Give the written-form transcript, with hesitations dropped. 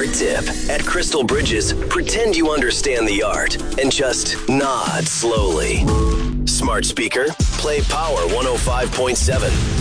art tip. At Crystal Bridges, pretend you understand the art and just nod slowly. Smart speaker, play Power 105.7.